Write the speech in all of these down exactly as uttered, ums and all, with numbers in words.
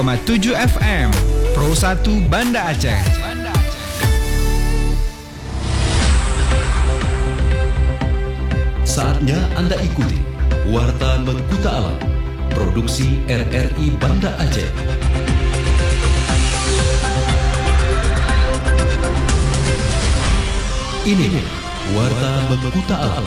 tujuh F M Pro satu Banda Aceh. Saatnya Anda ikuti Warta Mengkuta Alam, produksi R R I Banda Aceh. Ini Warta Mengkuta Alam.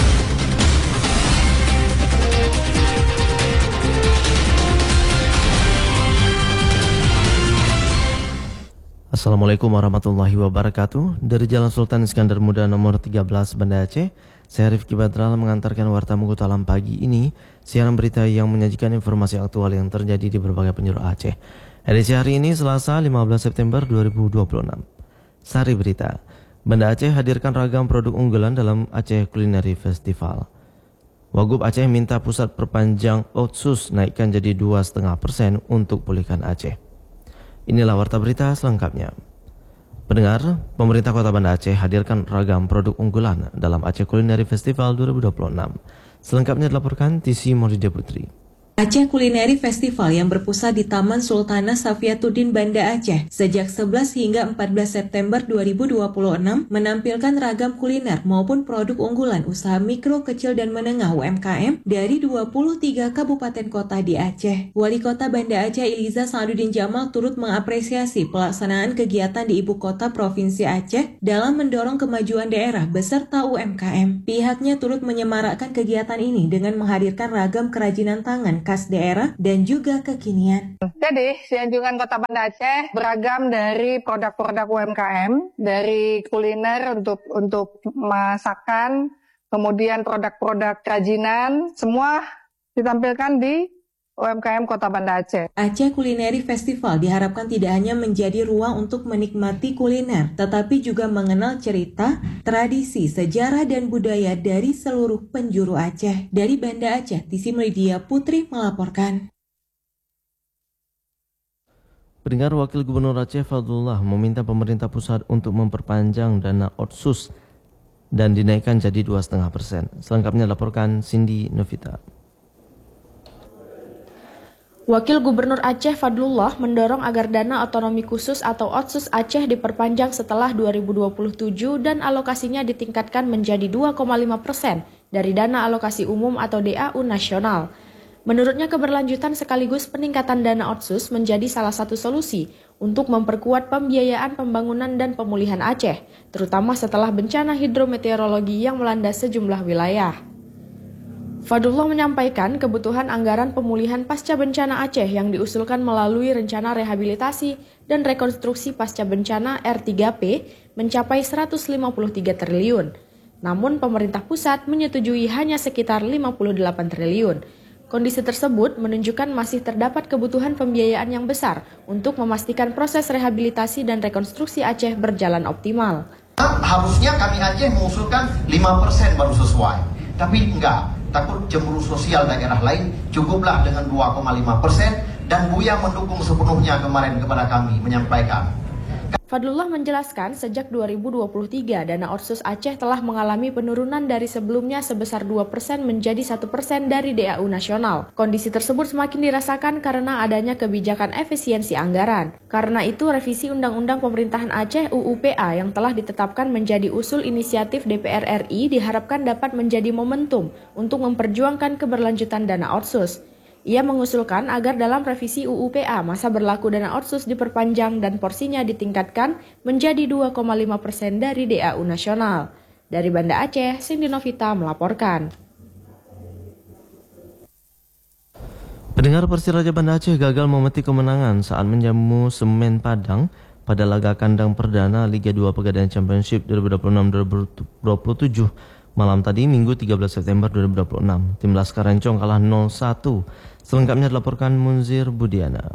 Assalamualaikum warahmatullahi wabarakatuh. Dari Jalan Sultan Iskandar Muda nomor tiga belas Banda Aceh, saya Rifki Badral mengantarkan Warta Mengkuta Alam pagi ini, siaran berita yang menyajikan informasi aktual yang terjadi di berbagai penjuru Aceh. Edisi hari ini Selasa lima belas September dua ribu dua puluh enam. Sari berita. Banda Aceh hadirkan ragam produk unggulan dalam Aceh Culinary Festival. Wagub Aceh minta pusat perpanjang Otsus naikkan jadi dua koma lima persen untuk pulihkan Aceh. Inilah warta berita selengkapnya. Pendengar, pemerintah Kota Banda Aceh hadirkan ragam produk unggulan dalam Aceh Culinary Festival dua ribu dua puluh enam. Selengkapnya dilaporkan T C Maulida Putri. Aceh Culinary Festival yang berpusat di Taman Sultanah Safiatuddin Banda Aceh sejak sebelas hingga empat belas September dua ribu dua puluh enam menampilkan ragam kuliner maupun produk unggulan usaha mikro, kecil, dan menengah U M K M dari dua puluh tiga kabupaten kota di Aceh. Wali Kota Banda Aceh Iliza Sa'aduddin Jamal turut mengapresiasi pelaksanaan kegiatan di Ibu Kota Provinsi Aceh dalam mendorong kemajuan daerah beserta U M K M. Pihaknya turut menyemarakkan kegiatan ini dengan menghadirkan ragam kerajinan tangan khas daerah dan juga kekinian. Jadi, Sianjungan Kota Banda Aceh beragam dari produk-produk U M K M, dari kuliner untuk untuk masakan, kemudian produk-produk kerajinan, semua ditampilkan di U M K M Kota Banda Aceh. Aceh Culinary Festival diharapkan tidak hanya menjadi ruang untuk menikmati kuliner, tetapi juga mengenal cerita, tradisi, sejarah, dan budaya dari seluruh penjuru Aceh. Dari Banda Aceh, T C Maulida Putri melaporkan. Pendengar, Wakil Gubernur Aceh Fadlullah meminta pemerintah pusat untuk memperpanjang dana Otsus dan dinaikkan jadi dua koma lima persen. Selengkapnya laporkan Cindy Novita. Wakil Gubernur Aceh Fadlullah mendorong agar dana otonomi khusus atau Otsus Aceh diperpanjang setelah dua ribu dua puluh tujuh dan alokasinya ditingkatkan menjadi dua koma lima persen dari dana alokasi umum atau D A U nasional. Menurutnya keberlanjutan sekaligus peningkatan dana Otsus menjadi salah satu solusi untuk memperkuat pembiayaan pembangunan dan pemulihan Aceh, terutama setelah bencana hidrometeorologi yang melanda sejumlah wilayah. Fadlullah menyampaikan kebutuhan anggaran pemulihan pasca bencana Aceh yang diusulkan melalui rencana rehabilitasi dan rekonstruksi pasca bencana R tiga P mencapai seratus lima puluh tiga triliun. Namun pemerintah pusat menyetujui hanya sekitar lima puluh delapan triliun. Kondisi tersebut menunjukkan masih terdapat kebutuhan pembiayaan yang besar untuk memastikan proses rehabilitasi dan rekonstruksi Aceh berjalan optimal. Harusnya kami Aceh mengusulkan lima persen baru sesuai, tapi enggak. Takut cemburu sosial daerah lain, cukuplah dengan dua koma lima persen dan Buya mendukung sepenuhnya kemarin kepada kami menyampaikan. Fadlullah menjelaskan sejak dua ribu dua puluh tiga dana Otsus Aceh telah mengalami penurunan dari sebelumnya sebesar dua persen menjadi satu persen dari D A U nasional. Kondisi tersebut semakin dirasakan karena adanya kebijakan efisiensi anggaran. Karena itu revisi Undang-Undang Pemerintahan Aceh U U P A yang telah ditetapkan menjadi usul inisiatif D P R R I diharapkan dapat menjadi momentum untuk memperjuangkan keberlanjutan dana Otsus. Ia mengusulkan agar dalam revisi U U P A masa berlaku dana Otsus diperpanjang dan porsinya ditingkatkan menjadi dua koma lima persen dari D A U nasional. Dari Banda Aceh, Cindy Novita melaporkan. Pendengar, Persiraja Banda Aceh gagal memetik kemenangan saat menjamu Semen Padang pada laga kandang perdana Liga dua Pegadaian Championship dua ribu dua puluh enam dua ribu dua puluh tujuh. Malam tadi, Minggu tiga belas September dua ribu dua puluh enam, tim Laskar Rencong kalah nol satu. Selengkapnya dilaporkan Munzir Budiana.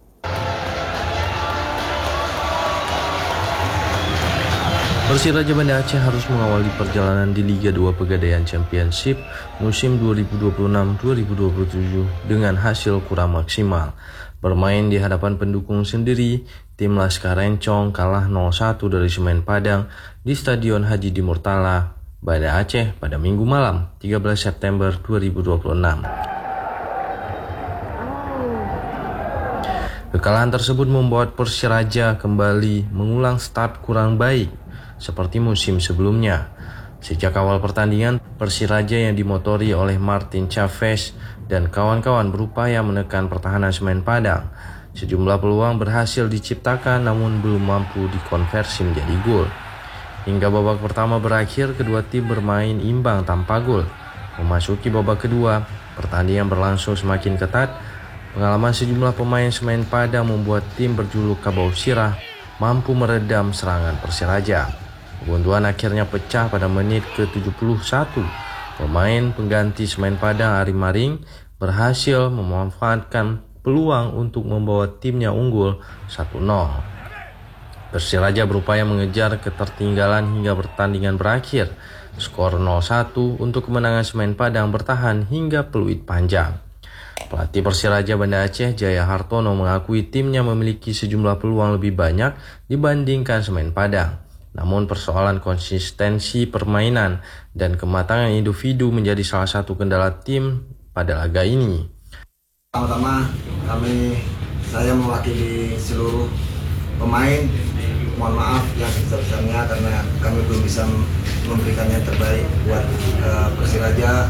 Persiraja Banda Aceh harus mengawali perjalanan di Liga dua Pegadaian Championship musim dua ribu dua puluh enam dua ribu dua puluh tujuh dengan hasil kurang maksimal. Bermain di hadapan pendukung sendiri, tim Laskar Rencong kalah nol satu dari Semen Padang di Stadion Haji Dimurtala, Banda Aceh pada Minggu malam tiga belas September dua ribu dua puluh enam. Kekalahan tersebut membuat Persiraja kembali mengulang start kurang baik seperti musim sebelumnya. Sejak awal pertandingan, Persiraja yang dimotori oleh Martin Chavez dan kawan-kawan berupaya menekan pertahanan Semen Padang. Sejumlah peluang berhasil diciptakan namun belum mampu dikonversi menjadi gol. Hingga babak pertama berakhir, kedua tim bermain imbang tanpa gol. Memasuki babak kedua, pertandingan berlangsung semakin ketat. Pengalaman sejumlah pemain Semen Padang membuat tim berjuluk Kabau Sirah mampu meredam serangan Persiraja. Kebuntuan akhirnya pecah pada menit ke tujuh puluh satu. Pemain pengganti Semen Padang Ari Maring berhasil memanfaatkan peluang untuk membawa timnya unggul satu nol. Persiraja berupaya mengejar ketertinggalan hingga pertandingan berakhir. Skor nol satu untuk kemenangan Semen Padang bertahan hingga peluit panjang. Pelatih Persiraja Banda Aceh Jaya Hartono mengakui timnya memiliki sejumlah peluang lebih banyak dibandingkan Semen Padang. Namun persoalan konsistensi permainan dan kematangan individu menjadi salah satu kendala tim pada laga ini. Pertama, kami saya mewakili seluruh pemain, mohon maaf yang sebesar-besarnya karena kami belum bisa memberikan yang terbaik buat uh, Persiraja.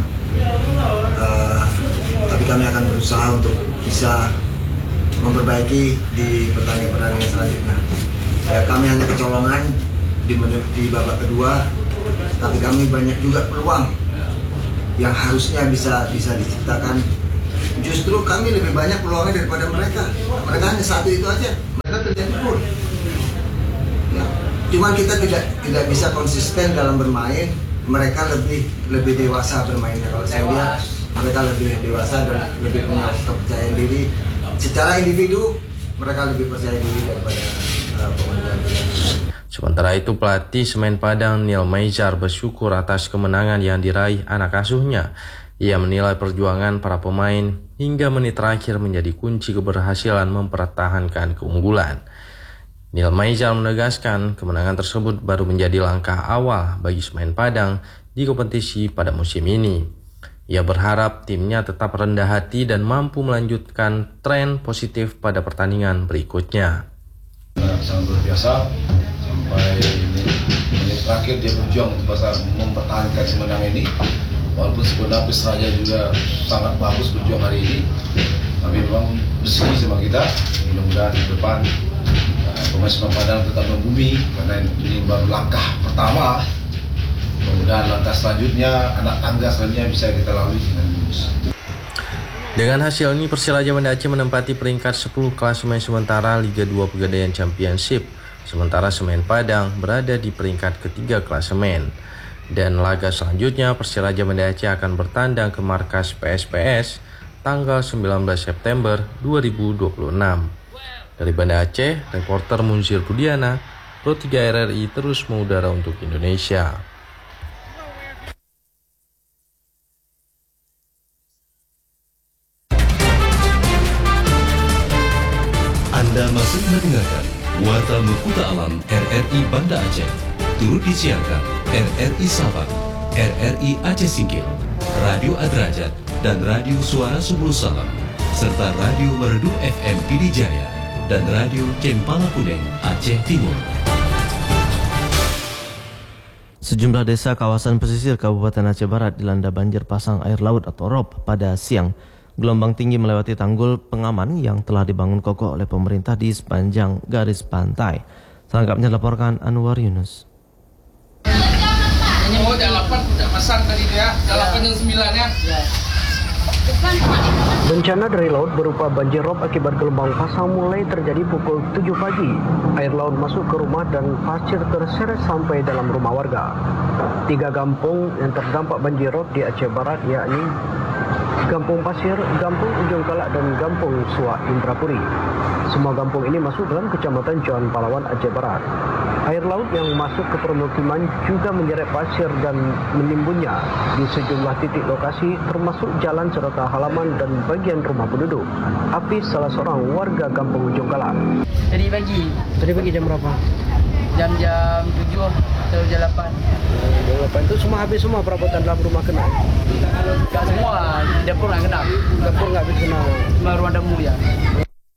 Uh, tapi kami akan berusaha untuk bisa memperbaiki di pertandingan-pertandingan selanjutnya. Ya, kami hanya kecolongan di menit di babak kedua, tapi kami banyak juga peluang yang harusnya bisa bisa diciptakan. Justru kami lebih banyak peluangnya daripada mereka. Mereka hanya satu itu aja. Mereka terjadi gol. Ya. Cuman kita tidak tidak bisa konsisten dalam bermain. Mereka lebih lebih dewasa bermainnya. Kalau saya lihat mereka lebih dewasa dan lebih punya kepercayaan diri. Secara individu mereka lebih percaya diri daripada uh, pemain. Sementara itu pelatih Semen Padang Neil Maizar bersyukur atas kemenangan yang diraih anak asuhnya. Ia menilai perjuangan para pemain hingga menit terakhir menjadi kunci keberhasilan mempertahankan keunggulan. Neil Maizar menegaskan kemenangan tersebut baru menjadi langkah awal bagi Semen Padang di kompetisi pada musim ini. Ia berharap timnya tetap rendah hati dan mampu melanjutkan tren positif pada pertandingan berikutnya. Sangat luar biasa, sampai ini menit terakhir dia berjuang untuk mempertahankan kemenangan ini. Walaupun sebenarnya Persiraja juga sangat bagus berjuang hari ini, tapi memang bersih sama kita. Mudah-mudahan di depan uh, pemain Semen Padang tetap membumi karena ini baru langkah pertama. Mudah-mudahan langkah selanjutnya, anak tangga selanjutnya bisa kita lalui dengan lurus. Dengan hasil ini Persiraja Banda Aceh menempati peringkat sepuluh klasemen sementara Liga dua Pegadaian Championship, sementara Semen Padang berada di peringkat ketiga klasemen. Dan laga selanjutnya Persiraja Banda Aceh akan bertandang ke markas P S P S tanggal sembilan belas September dua ribu dua puluh enam. Dari Banda Aceh, reporter Munzir Budiana, Pro tiga R R I terus mengudara untuk Indonesia. Anda masih mendengarkan Warta Mekuta Alam R R I Banda Aceh. Turut disiarkan R R I Sabang, R R I Aceh Singkil, Radio Adrajat, dan Radio Suara Subul Salam, serta Radio Merdu F M Pidijaya dan Radio Cempala Kuning Aceh Timur. Sejumlah desa kawasan pesisir Kabupaten Aceh Barat dilanda banjir pasang air laut atau R O P pada siang. Gelombang tinggi melewati tanggul pengaman yang telah dibangun kokoh oleh pemerintah di sepanjang garis pantai. Selengkapnya dilaporkan Anwar Yunus. Ini mau jalapan udah pasang tadi ya, jalapan yang sembilan ya. Bencana dari laut berupa banjir rob akibat gelombang pasang mulai terjadi pukul tujuh pagi. Air laut masuk ke rumah dan pasir terseret sampai dalam rumah warga. Tiga kampung yang terdampak banjir rob di Aceh Barat yakni Kampung Pasir, Kampung Ujung Kalak, dan Kampung Suak Indrapuri. Semua kampung ini masuk dalam Kecamatan Jawan Palawan, Aceh Barat. Air laut yang masuk ke permukiman juga menyeret pasir dan menimbunnya di sejumlah titik lokasi termasuk jalan serta halaman dan bagian rumah penduduk. Hafiz, salah seorang warga Kampung Ujung Kalak. Tadi pagi. Tadi pagi jam berapa? Jam-jam tujuh atau jam delapan. Jam delapan itu semua habis semua perabotan dalam rumah kena? Enggak semua, dapur nggak kena. Dapur nggak habis kena? Cuma ruang tamu ya.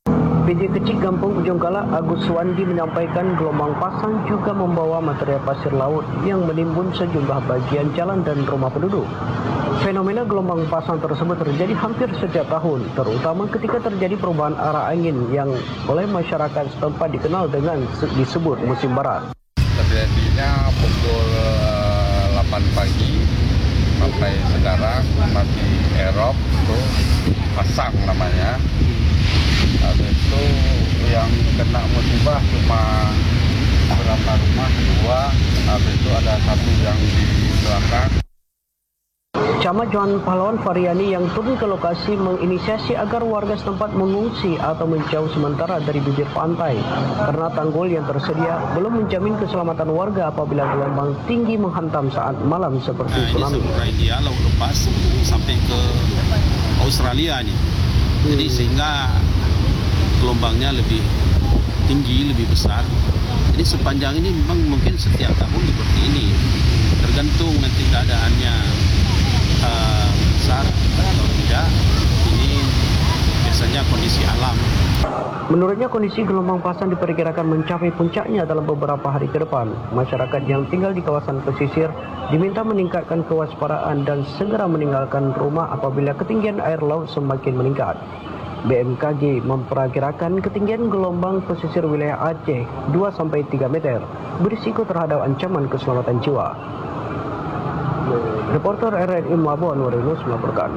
P J Kecik Gampung Ujung Kala Agus Suwandi menyampaikan gelombang pasang juga membawa material pasir laut yang menimbun sejumlah bagian jalan dan rumah penduduk. Fenomena gelombang pasang tersebut terjadi hampir setiap tahun, terutama ketika terjadi perubahan arah angin yang oleh masyarakat setempat dikenal dengan disebut musim barat. Terjadinya pukul delapan pagi sampai sekarang masih erop, itu pasang namanya. Habis itu yang kena musibah cuma beberapa rumah, dua. Habis itu ada satu yang di belakang. Camat Johan Pahlawan Faryani yang turun ke lokasi menginisiasi agar warga setempat mengungsi atau menjauh sementara dari bibir pantai karena tanggul yang tersedia belum menjamin keselamatan warga apabila gelombang tinggi menghantam saat malam seperti nah, tsunami. Ini sebenarnya dia laut lepas sampai ke Australia nih. Jadi sehingga gelombangnya lebih tinggi, lebih besar. Jadi sepanjang ini memang mungkin setiap tahun seperti ini. Tergantung nanti keadaannya uh, besar atau tidak. Ini biasanya kondisi alam. Menurutnya kondisi gelombang pasang diperkirakan mencapai puncaknya dalam beberapa hari ke depan. Masyarakat yang tinggal di kawasan pesisir diminta meningkatkan kewaspadaan dan segera meninggalkan rumah apabila ketinggian air laut semakin meningkat. B M K G memperkirakan ketinggian gelombang pesisir wilayah Aceh dua sampai tiga meter, berisiko terhadap ancaman keselamatan jiwa. Reporter R R I Melabuan Warinus melaporkan.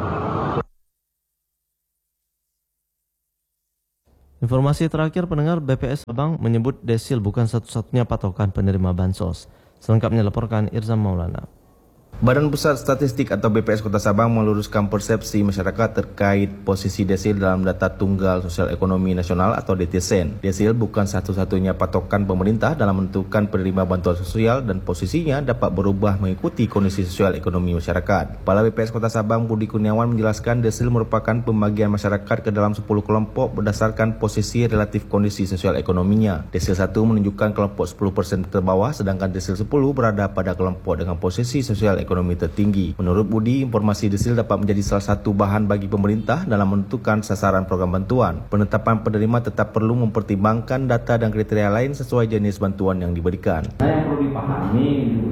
Informasi terakhir pendengar, B P S Sabang menyebut desil bukan satu-satunya patokan penerima bansos. Selengkapnya laporkan Irzam Maulana. Badan Pusat Statistik atau B P S Kota Sabang meluruskan persepsi masyarakat terkait posisi desil dalam data Tunggal Sosial Ekonomi Nasional atau D T S E N. Desil bukan satu-satunya patokan pemerintah dalam menentukan penerima bantuan sosial dan posisinya dapat berubah mengikuti kondisi sosial ekonomi masyarakat. Kepala B P S Kota Sabang Budi Kurniawan menjelaskan desil merupakan pembagian masyarakat ke dalam sepuluh kelompok berdasarkan posisi relatif kondisi sosial ekonominya. Desil satu menunjukkan kelompok sepuluh persen terbawah, sedangkan desil sepuluh berada pada kelompok dengan posisi sosial ekonomi ekonomi tertinggi. Menurut Budi, informasi desil dapat menjadi salah satu bahan bagi pemerintah dalam menentukan sasaran program bantuan. Penetapan penerima tetap perlu mempertimbangkan data dan kriteria lain sesuai jenis bantuan yang diberikan. Yang perlu dipahami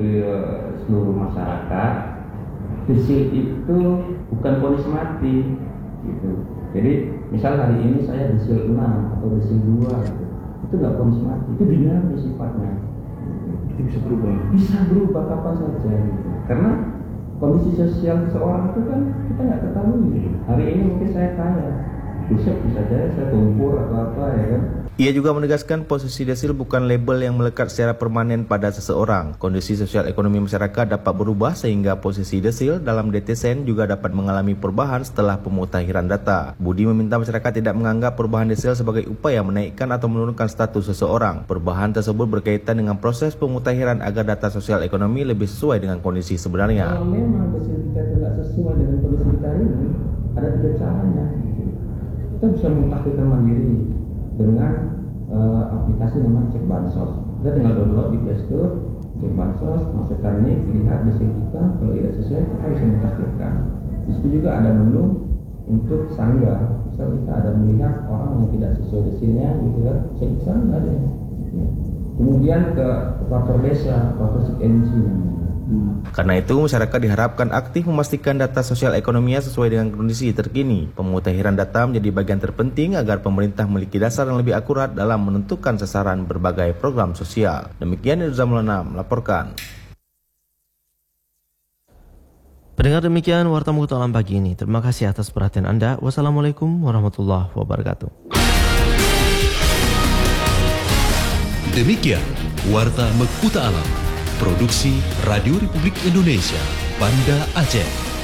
seluruh masyarakat, desil itu bukan vonis mati, gitu. Jadi, misal hari ini saya desil enam atau desil dua, gitu. Itu nggak vonis mati, itu dinamis sifatnya. Itu bisa berubah. Bisa berubah kapan saja. Gitu. Karena kondisi sosial seseorang itu kan kita nggak ketahui. Hari ini mungkin saya kaya, besok bisa jadi saya tumpur atau apa ya kan. Ia juga menegaskan posisi desil bukan label yang melekat secara permanen pada seseorang. Kondisi sosial ekonomi masyarakat dapat berubah sehingga posisi desil dalam D T S E N juga dapat mengalami perubahan setelah pemutahiran data. Budi meminta masyarakat tidak menganggap perubahan desil sebagai upaya menaikkan atau menurunkan status seseorang. Perubahan tersebut berkaitan dengan proses pemutahiran agar data sosial ekonomi lebih sesuai dengan kondisi sebenarnya. Kalau memang desil kita tidak sesuai dengan kondisi kita ini, ada tiga caranya. Kita bisa memutahirkan mandiri dengan uh, aplikasi namanya Cek Bansos. Kita tinggal download di Play Store, Cek Bansos, masukkan nih, lihat desil kita, kalau tidak sesuai kita bisa mutahirkan. Di situ juga ada menu untuk sanggah. Misal kita ada melihat orang yang tidak sesuai desilnya, gitu kan, cek sanggah deh. Kemudian ke operator desa, operator sub agency. Hmm. Karena itu, masyarakat diharapkan aktif memastikan data sosial ekonominya sesuai dengan kondisi terkini. Pemutakhiran data menjadi bagian terpenting agar pemerintah memiliki dasar yang lebih akurat dalam menentukan sasaran berbagai program sosial. Demikian Irzam Maulana melaporkan. Pendengar, demikian Warta Mukhtar Alam pagi ini. Terima kasih atas perhatian Anda. Wassalamualaikum warahmatullahi wabarakatuh. Demikian Warta Mukhtar Alam. Produksi Radio Republik Indonesia, Banda Aceh.